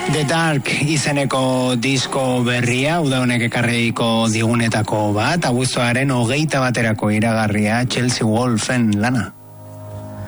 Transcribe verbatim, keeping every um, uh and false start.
The Dark izeneko disko berria, uda honek ekarriko digunetako bat, abuztuaren hogeita baterako iragarria Chelsea Wolfen lana.